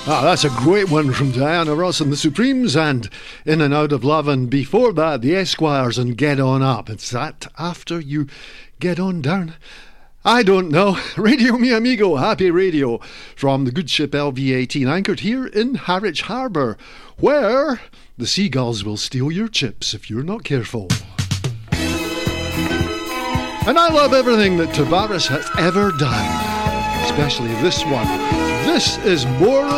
Ah, that's a great one from Diana Ross and the Supremes, and In and Out of Love, and before that, the Esquires and Get On Up. It's that after you get on down? I don't know. Radio Mi Amigo, happy radio from the good ship LV-18, anchored here in Harwich Harbour, where the seagulls will steal your chips if you're not careful. And I love everything that Tavares has ever done, especially this one. This is More